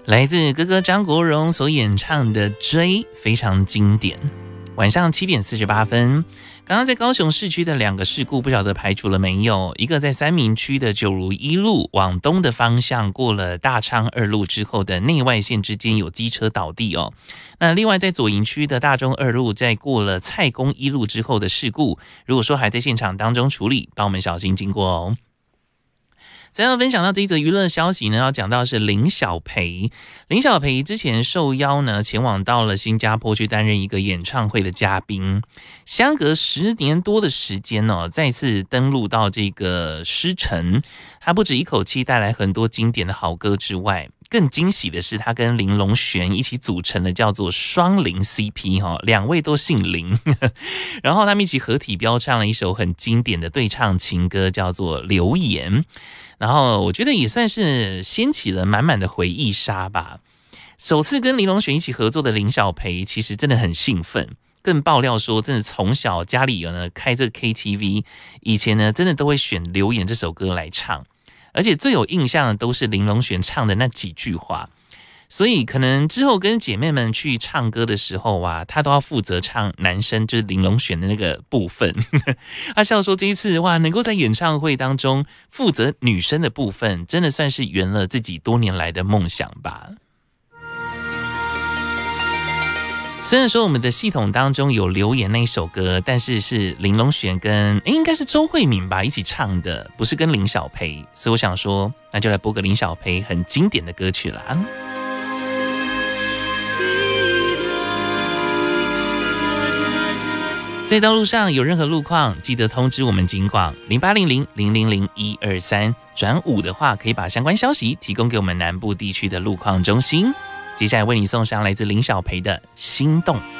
来自哥哥张国荣所演唱的《追》，非常经典。晚上7点48分，刚刚在高雄市区的2个事故，不晓得排除了没有？一个在三民区的九如一路往东的方向，过了大昌2路之后的内外线之间有机车倒地哦。那另外在左营区的大中2路，在过了蔡公1路之后的事故，如果说还在现场当中处理，帮我们小心经过哦。再要分享到这一则娱乐消息呢，要讲到是林小培。林小培之前受邀呢，前往到了新加坡去担任一个演唱会的嘉宾，相隔10年多的时间哦，再次登陆到这个狮城。他不止一口气带来很多经典的好歌之外，更惊喜的是，他跟林隆璇一起组成了叫做双林 CP 哈，2位都姓林，然后他们一起合体飙唱了一首很经典的对唱情歌，叫做《留言》。然后我觉得也算是掀起了满满的回忆杀吧。首次跟林隆璇一起合作的林小培，其实真的很兴奋，更爆料说，真的从小家里有呢开这个 KTV， 以前呢真的都会选《留言》这首歌来唱，而且最有印象的都是林隆璇唱的那几句话。所以可能之后跟姐妹们去唱歌的时候啊，他都要负责唱男生就是林隆璇的那个部分。他笑说这一次哇，能够在演唱会当中负责女生的部分，真的算是圆了自己多年来的梦想吧。虽然说我们的系统当中有留言那一首歌，但是是林隆璇跟应该是周慧敏吧一起唱的，不是跟林小培，所以我想说那就来播个林小培很经典的歌曲啦。在道路上有任何路况，记得通知我们警广0800-000-123，转5的话可以把相关消息提供给我们南部地区的路况中心。接下来为你送上来自林小培的《心动》。